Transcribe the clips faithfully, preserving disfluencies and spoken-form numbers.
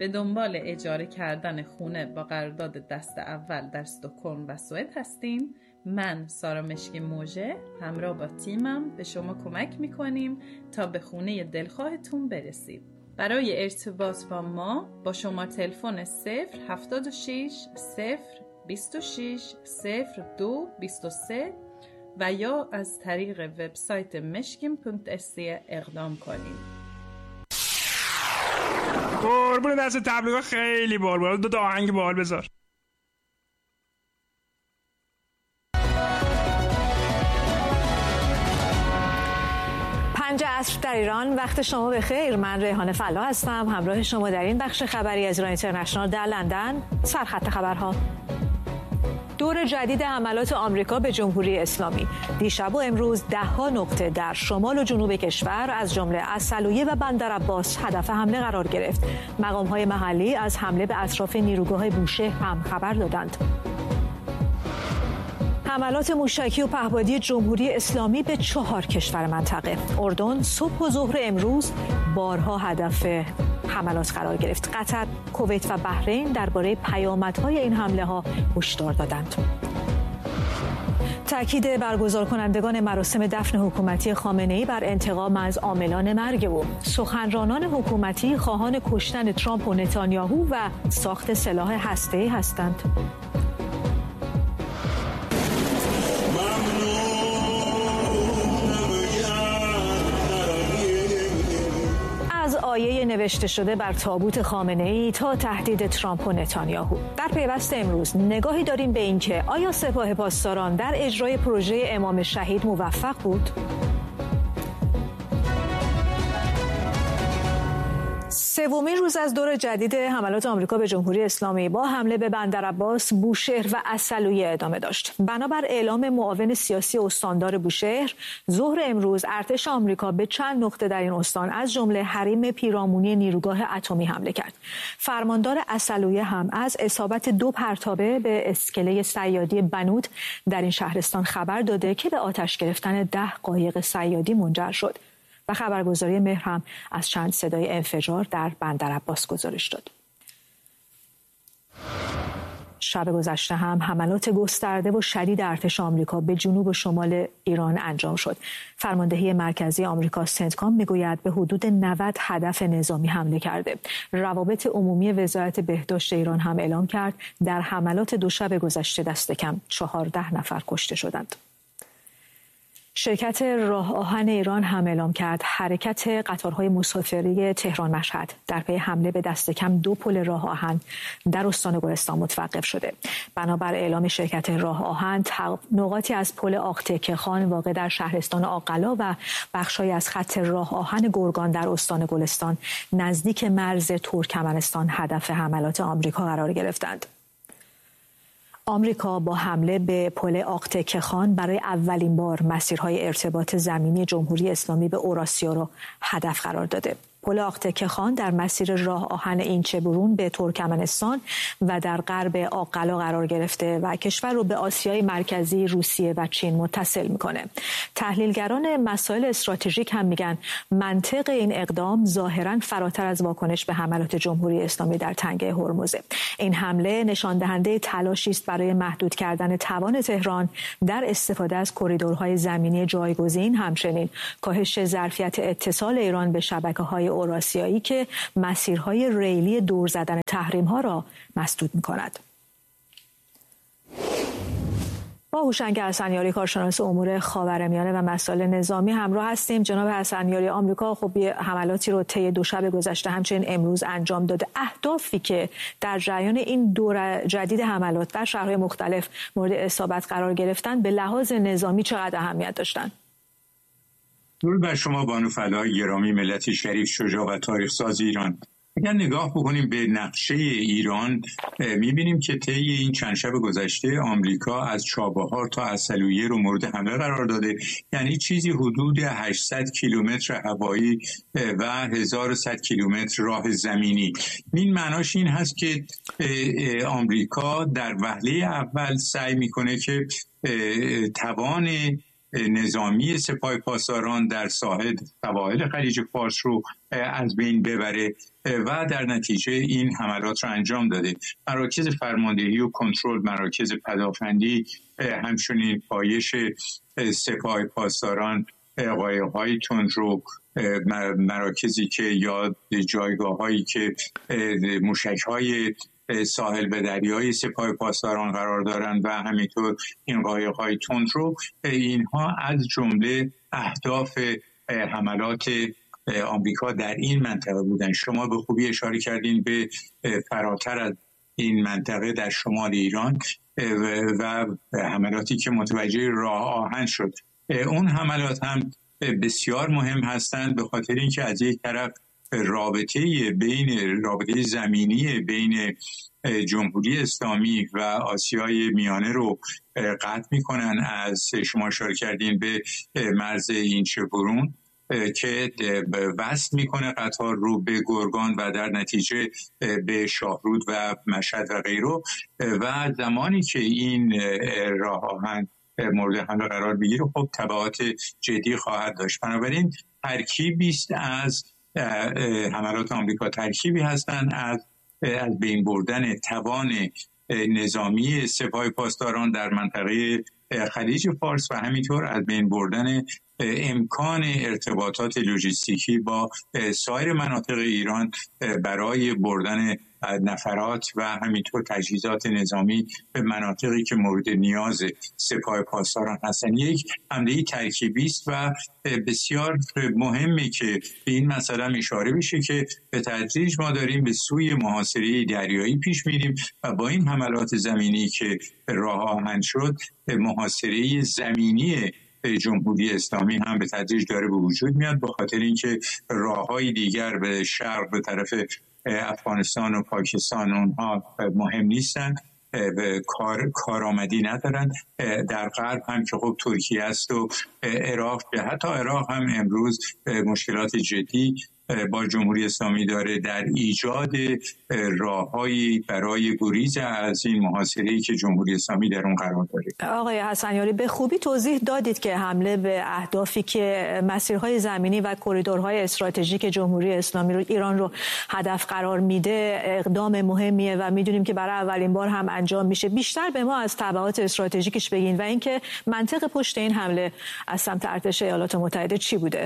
به دنبال اجاره کردن خونه با قرارداد دست اول در استکهلم و سوئد هستین؟ من سارا مشکی موژه همراه با تیمم به شما کمک میکنیم تا به خونه دلخواهتون برسید. برای ارتباط با ما با شما تلفن صفر هفتاد و شش صفر بیست و شش صفر دو بیست و سه و یا از طریق وبسایت مشکیم پونت اس اقدام کنید. قربون دست تبلیغا خیلی بار بار دو تا آهنگ باحال بذار. پنج عصر در ایران، وقت شما بخیر. من ریحانه فلا هستم، همراه شما در این بخش خبری از ایران اینترنشنال در لندن. سرخط خبرها: دور جدید حملات آمریکا به جمهوری اسلامی. دیشب و امروز ده ها نقطه در شمال و جنوب کشور از جمله عسلویه و بندرعباس هدف حمله قرار گرفت. مقام‌های محلی از حمله به اطراف نیروگاه بوشهر هم خبر دادند. حملات موشکی و پهپادی جمهوری اسلامی به چهار کشور منطقه. اردن صبح و ظهر امروز بارها هدف حملات قرار گرفت. قطر، کویت و بحرین درباره پیامدهای این حمله ها هشدار دادند. تأکید برگزار کنندگان مراسم دفن حکومتی خامنه‌ای بر انتقام از عاملان مرگ او. سخنرانان حکومتی خواهان کشتن ترامپ و نتانیاهو و ساخت سلاح هسته‌ای هستند. از آیه نوشته شده بر تابوت خامنه‌ای تا تهدید ترامپ و نتانیاهو. در پیوست امروز نگاهی داریم به این که آیا سپاه پاسداران در اجرای پروژه امام شهید موفق بود؟ سومین روز از دور جدید حملات آمریکا به جمهوری اسلامی با حمله به بندرعباس، بوشهر و عسلویه ادامه داشت. بنابر اعلام معاون سیاسی استاندار بوشهر، ظهر امروز ارتش آمریکا به چند نقطه در این استان از جمله حریم پیرامونی نیروگاه اتمی حمله کرد. فرماندار عسلویه هم از اصابت دو پرتابه به اسکله صیادی بنود در این شهرستان خبر داده که به آتش گرفتن ده قایق صیادی منجر شد. و خبرگزاری مهر هم از چند صدای انفجار در بندرعباس گزارش داد. شب گذشته هم حملات گسترده و شدید ارتش آمریکا به جنوب و شمال ایران انجام شد. فرماندهی مرکزی آمریکا سنتکام میگوید به حدود نود هدف نظامی حمله کرده. روابط عمومی وزارت بهداشت ایران هم اعلام کرد در حملات دو شب گذشته دست کم چهارده نفر کشته شدند. شرکت راه آهن ایران هم اعلام کرد حرکت قطارهای مسافری تهران مشهد در پی حمله به دست کم دو پل راه آهن در استان گلستان متوقف شده. بنابر اعلام شرکت راه آهن، نقاطی از پل آقتکه خان واقع در شهرستان آقلا و بخش‌هایی از خط راه آهن گرگان در استان گلستان نزدیک مرز ترکمنستان هدف حملات آمریکا قرار گرفتند. آمریکا با حمله به پل آقتکه خان برای اولین بار مسیرهای ارتباط زمینی جمهوری اسلامی به اوراسیا را هدف قرار داده. پل آقتکه خان در مسیر راه آهن اینچه برون به ترکمنستان و در غرب آقلا قرار گرفته و کشور رو به آسیای مرکزی، روسیه و چین متصل میکنه. تحلیلگران مسائل استراتژیک هم میگن منطق این اقدام ظاهراً فراتر از واکنش به حملات جمهوری اسلامی در تنگه هرمز. این حمله نشان دهنده تلاشی است برای محدود کردن توان تهران در استفاده از کریدورهای زمینی جایگزین، همچنین کاهش ظرفیت اتصال ایران به شبکه‌های اوراسیایی که مسیرهای ریلی دور زدن تحریم‌ها را مسدود می‌کند. با هوشنگ حسنیاری، کارشناس امور خاورمیانه و مسائل نظامی همراه هستیم. جناب حسنیاری، آمریکا خب حملاتی رو طی دو شب گذشته همچنین امروز انجام داده. اهدافی که در جریان این دور جدید حملات در شهرهای مختلف مورد اصابت قرار گرفتن به لحاظ نظامی چقدر اهمیت داشتن؟ درود بر شما بانو فلای گرامی، ملت شریف، شجاع و تاریخ ساز ایران. اگر نگاه بکنیم به نقشه ایران میبینیم که طی این چند شب گذشته آمریکا از چابهار تا عسلویه رو مورد حمله قرار داده، یعنی چیزی حدود هشتصد کیلومتر هوایی و هزار و صد کیلومتر راه زمینی. این معناش این هست که آمریکا در وهله اول سعی میکنه که توان نظامی سپاه پاسداران در ساحل سواحل خلیج فارس رو از بین ببره و در نتیجه این حملات رو انجام داده. مراکز فرماندهی و کنترل، مراکز پدافندی، همچنین پایش سپاه پاسداران، قایق‌های تندرو، مراکزی که یا جایگاه‌هایی که موشک‌های ساحل به دریای سپاه پاسداران قرار دارند و همینطور این قایق‌های تندرو، اینها از جمله اهداف حملات آمریکا در این منطقه بودند. شما به خوبی اشاره کردین به فراتر از این منطقه در شمال ایران و حملاتی که متوجه راه آهن شد. اون حملات هم بسیار مهم هستند به خاطر اینکه از یک طرف رابطه بین رابطه زمینی بین جمهوری اسلامی و آسیای میانه رو قطع میکنن. از شما اشاره کردین به مرز اینچه‌برون که وصل میکنه قطار رو به گرگان و در نتیجه به شاهرود و مشهد و غیره، و زمانی که این راه آهن مورد حمله قرار بگیره خب تبعات جدی خواهد داشت. بنابراین ترکیبی است از حملات آمریکا، ترکیبی هستند از از بین بردن توان نظامی سپاه پاسداران در منطقه خلیج فارس و همینطور از بین بردن امکان ارتباطات لوجستیکی با سایر مناطق ایران برای بردن نفرات و همینطور تجهیزات نظامی به مناطقی که مورد نیاز سپاه پاسداران هستند. یک حمله ترکیبی است و بسیار مهمه که به این مسئله اشاره بشه که به تدریج ما داریم به سوی محاصره دریایی پیش میریم و با این حملات زمینی که راه آهن شد، محاصره زمینی جمهوری اسلامی هم به تدریج داره به وجود میاد، به خاطر اینکه راههای دیگر به شرق به طرف افغانستان و پاکستان اونها مهم نیستن، کار کارآمدی ندارن. در غرب هم که خب ترکیه است و عراق، حتی عراق هم امروز مشکلات جدی با جمهوری اسلامی داره در ایجاد راههایی برای گریز از این محاصره‌ای که جمهوری اسلامی در اون قرار داره. آقای حسنیاری به خوبی توضیح دادید که حمله به اهدافی که مسیرهای زمینی و کریدورهای استراتژیک جمهوری اسلامی رو ایران رو هدف قرار میده اقدام مهمیه و میدونیم که برای اولین بار هم انجام میشه. بیشتر به ما از تبعات استراتژیکش بگین و اینکه منطق پشت این حمله از سمت ارتش ایالات متحده چی بوده؟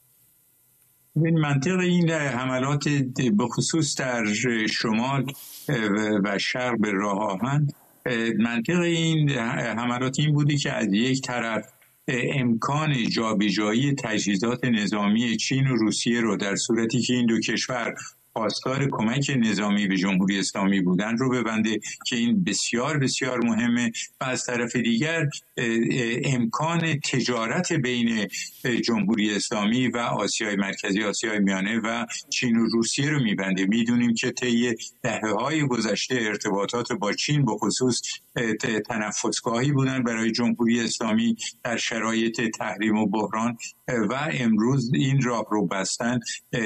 این منطق این حملات به خصوص در شمال و شرق به راه آهن، منطق این حملات این بودی که از یک طرف امکان جابجایی تجهیزات نظامی چین و روسیه رو در صورتی که این دو کشور خواستار کمک نظامی به جمهوری اسلامی بودن رو ببنده که این بسیار بسیار مهمه، و از طرف دیگر امکان تجارت بین جمهوری اسلامی و آسیای مرکزی، آسیای میانه و چین و روسیه رو میبنده. میدونیم که طی دهه‌های گذشته ارتباطات با چین به خصوص تنفسگاهی بودن برای جمهوری اسلامی در شرایط تحریم و بحران، و امروز این راه رو بستن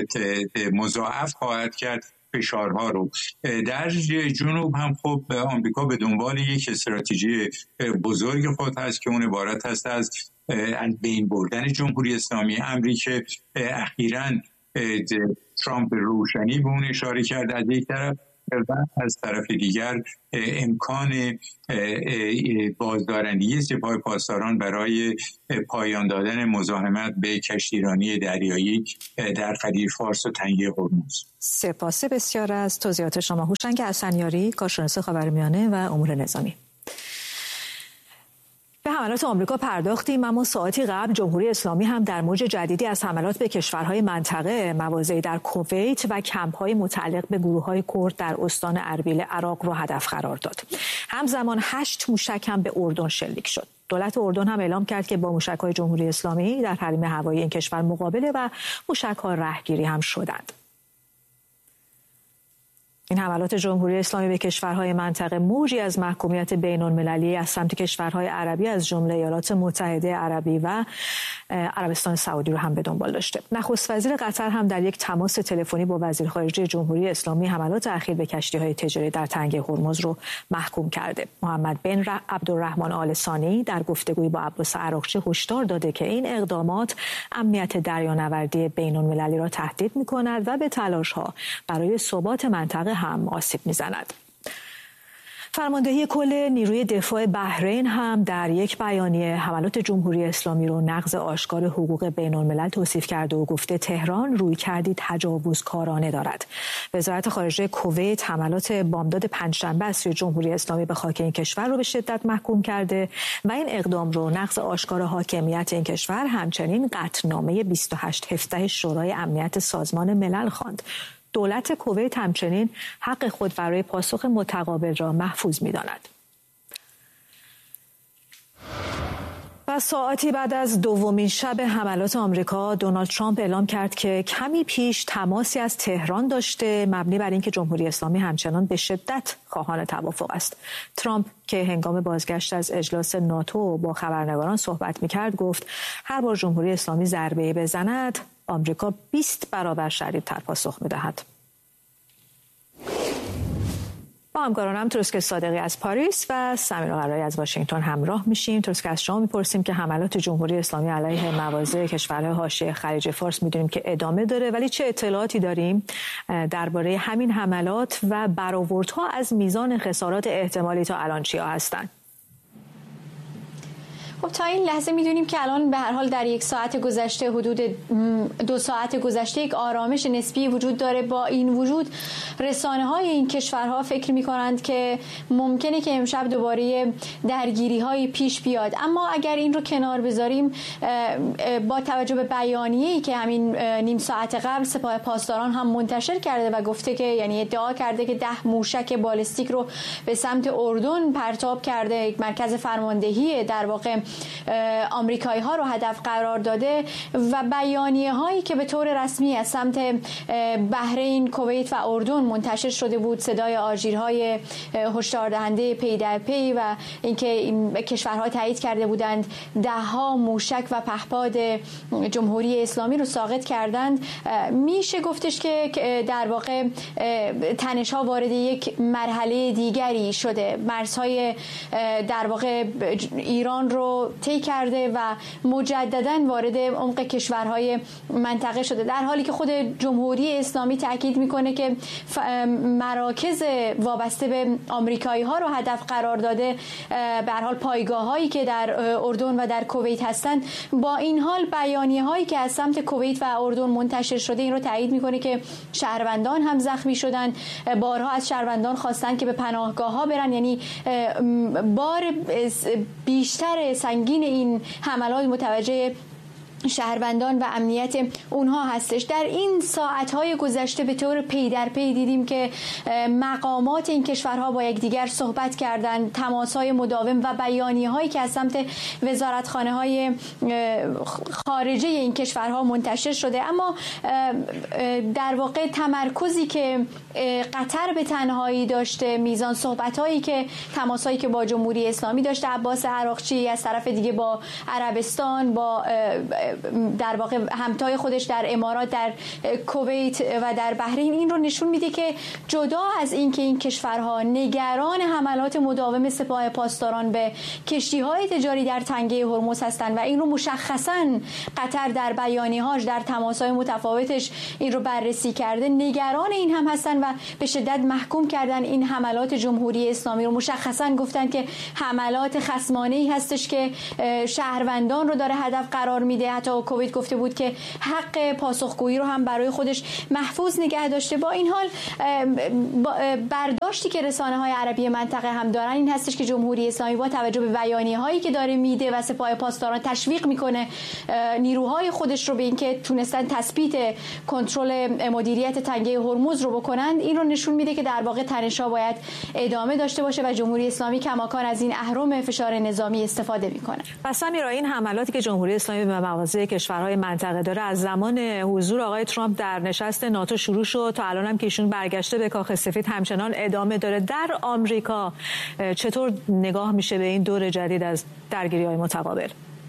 مضاعف خواهد کرد فشارها رو. در جنوب هم خب آمریکا به دنبال یک استراتژی بزرگ خود هست که اون عبارت هست از از بین بردن جمهوری اسلامی. امری که اخیراً ترامپ روشنی به اون اشاره کرد از یک طرف، و از طرف دیگر امکان بازدارندگی سپاه پاسداران برای پایان دادن مزاحمت به کشتیرانی دریایی در خلیج فارس و تنگه هرمز. سپاس بسیار از توضیحات شما. هوشنگ حسنیاری، کارشناس خاورمیانه و امور نظامی. به حملات آمریکا پرداختیم، اما ساعتی قبل جمهوری اسلامی هم در موج جدیدی از حملات به کشورهای منطقه مواضعی در کویت و کمپ‌های متعلق به گروه‌های کرد در استان اربیل عراق رو هدف قرار داد. همزمان هشت موشک هم به اردن شلیک شد. دولت اردن هم اعلام کرد که با موشک‌های جمهوری اسلامی در حریم هوایی این کشور مقابله و موشک‌ها رهگیری هم شدند. این حملات جمهوری اسلامی به کشورهای منطقه موجی از محکومیت بین‌المللی از سمت کشورهای عربی از جمله ایالات متحده عربی و عربستان سعودی رو هم به دنبال داشته. نخست وزیر قطر هم در یک تماس تلفنی با وزیر خارجه جمهوری اسلامی حملات اخیر به کشتی‌های تجاری در تنگه هرمز رو محکوم کرده. محمد بن عبدالرحمن آل ثانی در گفتگویی با عباس عراقچی هشدار داده که این اقدامات امنیت دریانوردی بین‌المللی را تهدید می‌کند و به تلاش‌ها برای ثبات منطقه هم آسیب می‌زند. فرماندهی کل نیروی دفاع بحرین هم در یک بیانیه حملات جمهوری اسلامی رو نقض آشکار حقوق بین‌الملل توصیف کرده و گفته تهران رویکردی تجاوزکارانه دارد. وزارت خارجه کویت حملات بامداد پنجشنبه از سوی جمهوری اسلامی به خاک این کشور رو به شدت محکوم کرده و این اقدام رو نقض آشکار حاکمیت این کشور همچنین قطعنامه بیست و هشت هفده شورای امنیت سازمان ملل خواند. دولت کویت همچنین حق خود برای پاسخ متقابل را محفوظ می‌داند. و ساعتی بعد از دومین شب حملات آمریکا، دونالد ترامپ اعلام کرد که کمی پیش تماسی از تهران داشته مبنی بر اینکه جمهوری اسلامی همچنان به شدت خواهان توافق است. ترامپ که هنگام بازگشت از اجلاس ناتو با خبرنگاران صحبت می‌کرد گفت هر بار جمهوری اسلامی ضربه‌ای بزند آمریکا بیست برابر شدیدتر پاسخ می‌دهد. با همکارانم تروسک صادقی از پاریس و سمیرا قرایی از واشنگتن همراه میشیم. تروسک از شما میپرسیم که حملات جمهوری اسلامی علیه مواضع کشورهای حاشیه خلیج فارس میدونیم که ادامه داره، ولی چه اطلاعاتی داریم درباره همین حملات و برآوردها از میزان خسارات احتمالی تا الان چیا هستند؟ خب تا این لحظه میدونیم که الان به هر حال در یک ساعت گذشته، حدود دو ساعت گذشته، یک آرامش نسبی وجود داره. با این وجود رسانه های این کشورها فکر میکنند که ممکنه که امشب دوباره درگیری های پیش بیاد. اما اگر این رو کنار بذاریم، با توجه به بیانیه‌ای که همین نیم ساعت قبل سپاه پاسداران هم منتشر کرده و گفته که یعنی ادعا کرده که ده موشک بالستیک رو به سمت اردن پرتاب کرده، یک مرکز فرماندهی در واقع آمریکایی ها رو هدف قرار داده و بیانیه هایی که به طور رسمی از سمت بحرین، کویت و اردن منتشر شده بود، صدای آژیرهای هشدار دهنده پی در پی و اینکه این کشورها تایید کرده بودند ده ها موشک و پهپاد جمهوری اسلامی رو ساقط کردند، میشه گفتش که در واقع تنش ها وارد یک مرحله دیگری شده. مرزهای در واقع ایران رو طی کرده و مجددا وارد عمق کشورهای منطقه شده، در حالی که خود جمهوری اسلامی تاکید میکنه که مراکز وابسته به آمریکایی ها رو هدف قرار داده، به هر حال پایگاه هایی که در اردن و در کویت هستند. با این حال بیانیه هایی که از سمت کویت و اردن منتشر شده این رو تایید میکنه که شهروندان هم زخمی شدن. بارها از شهروندان خواستن که به پناهگاه ها برن، یعنی بار بیشتر سنگین این حملات متوجه شهروندان و امنیت اونها هستش. در این ساعتهای گذشته به طور پی در پی دیدیم که مقامات این کشورها با یکدیگر صحبت کردند، تماسهای مداوم و بیانیه هایی که از سمت وزارتخانه های خارجه این کشورها منتشر شده. اما در واقع تمرکزی که قطر به تنهایی داشته، میزان صحبت هایی که تماس هایی که با جمهوری اسلامی داشته عباس عراقچی، از طرف دیگه با عربستان، با در واقع همتای خودش در امارات، در کویت و در بحرین، این رو نشون میده که جدا از این که این کشورها نگران حملات مداوم سپاه پاسداران به کشتی‌های تجاری در تنگه هرمز هستند و این رو مشخصاً قطر در بیانیه‌هاش، در تماس‌های متفاوتش این رو بررسی کرده، نگران این هم هستن و به شدت محکوم کردن این حملات جمهوری اسلامی رو. مشخصاً گفتن که حملات خصمانه‌ای هستش که شهروندان رو داره هدف قرار میده. حتی کویت گفته بود که حق پاسخگویی رو هم برای خودش محفوظ نگه داشته. با این حال برداشتی که رسانه‌های عربی منطقه هم دارن این هستش که جمهوری اسلامی با توجه به بیانیه‌هایی که داره میده و سپاه پاسداران تشویق میکنه نیروهای خودش رو به اینکه تونستن تثبیت کنترل مدیریت تنگه هرمز رو بکنند، این رو نشون میده که در واقع تنش‌ها باید ادامه داشته باشه و جمهوری اسلامی کماکان از این اهرم فشار نظامی استفاده میکنه. پس سمیرا، این حملاتی که جمهوری اسلامی به مواضع تقاضای کشورهای منطقه داره از زمان حضور آقای ترامپ در نشست ناتو شروع شد تا الان هم که ایشون برگشته به کاخ سفید همچنان ادامه داره. در آمریکا چطور نگاه میشه به این دور جدید از درگیری‌های متقابل؟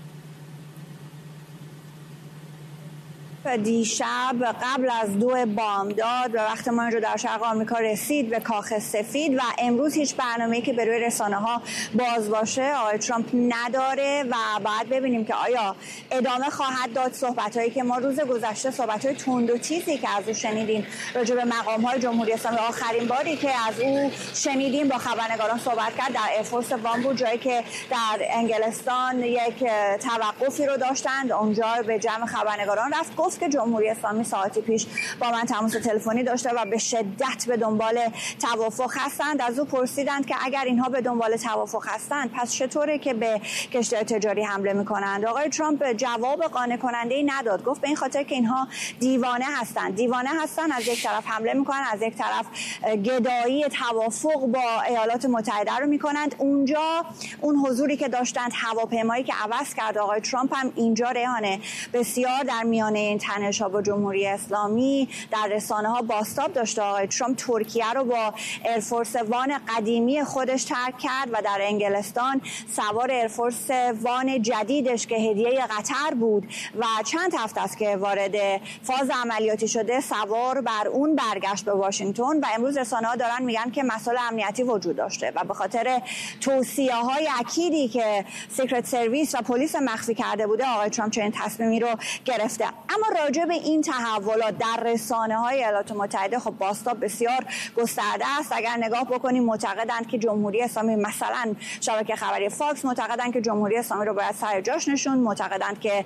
دیشب قبل از دو بامداد به وقت ما اینجا در شرق آمریکا رسید به کاخ سفید و امروز هیچ برنامه‌ای که به روی رسانه‌ها باز باشه آقای ترامپ نداره و بعد ببینیم که آیا ادامه خواهد داد صحبت‌هایی که ما روز گذشته صحبت‌های تند و تیزی که از او شنیدیم راجع به مقام‌های جمهوری اسلامی. آخرین باری که از او شنیدیم با خبرنگاران صحبت کرد در ایرفورس وان بود، جایی که در انگلستان یک توقفی رو داشتند، اونجا به جمع خبرنگاران رفت، گفت که جمهوری اسلامی ساعتی پیش با من تماس تلفنی داشته و به شدت به دنبال توافق هستند. از او پرسیدند که اگر اینها به دنبال توافق هستند پس چطوره که به کشتی تجاری حمله میکنند؟ آقای ترامپ جواب قانع کننده‌ای نداد. گفت به این خاطر که اینها دیوانه هستند. دیوانه هستند، از یک طرف حمله میکنن، از یک طرف گدایی توافق با ایالات متحده رو میکنند. اونجا اون حضوری که داشتند، هواپیمایی که عوض کرد آقای ترامپ هم اینجا ریحانه بسیار در میانه این تنش‌ها با جمهوری اسلامی در رسانه‌ها بازتاب داشته. آقای ترامپ ترکیه رو با ایرفورس وان قدیمی خودش ترک کرد و در انگلستان سوار ایرفورس وان جدیدش که هدیه قطر بود و چند هفته است که وارد فاز عملیاتی شده سوار بر اون برگشت به واشنگتن و امروز رسانه‌ها دارن میگن که مسائل امنیتی وجود داشته و به خاطر توصیه‌های اکیدی که سیکرت سرویس و پلیس مخفی کرده بوده آقای ترامپ چنین تصمیمی رو گرفته. اما راجع به این تحولات در رسانه‌های ایالات متحده خب بازتاب بسیار گسترده است. اگر نگاه بکنیم معتقدند که جمهوری اسلامی، مثلا شبکه خبری فاکس معتقدند که جمهوری اسلامی رو باید سر جاش نشون، معتقدند که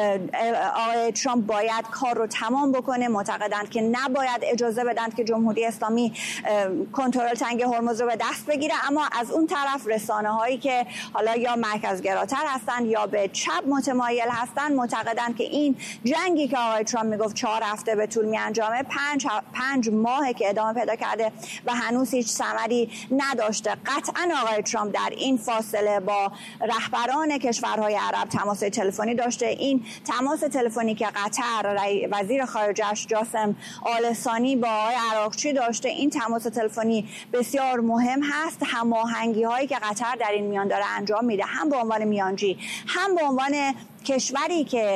آقای ترامپ باید کار رو تمام بکنه، معتقدند که نباید اجازه بدن که جمهوری اسلامی کنترل تنگ هرمز رو به دست بگیره. اما از اون طرف رسانه‌هایی که حالا یا مرکزگراتر هستند یا به چپ متمایل هستند معتقدند که این جنگی که آقای ترامپ میگفت چهار هفته به طول میانجامه پنج پنج ماهه که ادامه پیدا کرده و هنوز هیچ ثمری نداشته. قطعا آقای ترامپ در این فاصله با رهبران کشورهای عرب تماس تلفنی داشته. این تماس تلفنی که قطر وزیر خارجه‌اش جاسم آل ثانی با آقای عراقچی داشته، این تماس تلفنی بسیار مهم هست. هماهنگی هایی که قطر در این میان داره انجام میده، هم به عنوان میانجی هم به عنوان کشوری که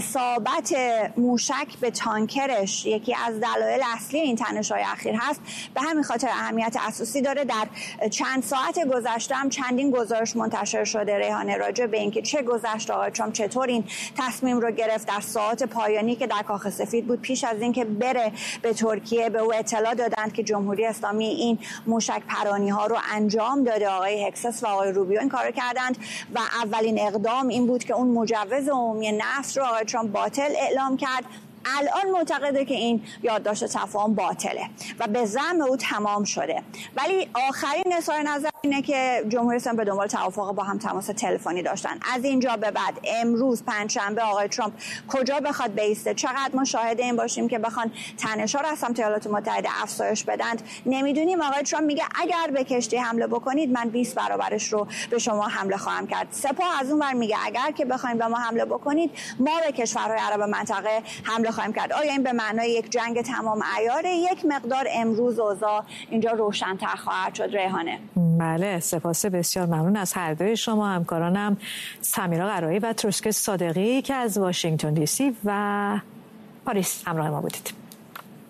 اصابت موشک به تانکرش یکی از دلایل اصلی این تنش‌های اخیر هست، به همین خاطر اهمیت اساسی داره. در چند ساعت گذشته هم چندین گزارش منتشر شده ریحانه راجع به اینکه چه گذشت، آقای ترامپ چطور این تصمیم رو گرفت. در ساعات پایانی که در کاخ سفید بود پیش از اینکه بره به ترکیه به او اطلاع دادند که جمهوری اسلامی این موشک پرانی ها رو انجام داده. آقای هکسس و آقای روبیو این کارو کردند و اولین اقدام این بود که اون مجوز عمومی نفت رو آقای ترامپ باطل اعلام کرد. الان معتقده که این یادداشت تفاهم باطله و به زعم او تمام شده. ولی آخرین اظهار نظر اینه که جمهوری اسلامی به دنبال توافق با هم تماس تلفنی داشتن. از اینجا به بعد امروز پنجشنبه آقای ترامپ کجا بخواد بیسته، چقدر ما شاهد این باشیم که بخوان تنش‌ها رو از سمت ایالات متحده افزایش بدند نمیدونیم. آقای ترامپ میگه اگر به کشتی حمله بکنید من بیست برابرش رو به شما حمله خواهم کرد. سپاه از اون ور میگه اگر که بخواید به ما حمله بکنید ما به کشورهای عرب منطقه حمله خواهیم کرد. آیا این به معنای یک جنگ تمام عیاره؟ یک مقدار امروز اوضاع اینجا روشن‌تر خواهد شد ریحانه. بله، سپاس بسیار ممنون از هر دوی شما، همکارانم سمیرا قرایی و تروسک صادقی که از واشنگتن دی سی و پاریس همراه ما بودید.